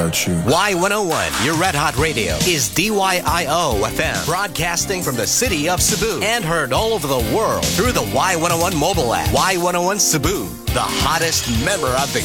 without you. Y101, your Red Hot Radio, is DYIO FM, broadcasting from the city of Cebu and heard all over the world through the Y101 mobile app. Y101 Cebu, the hottest member of the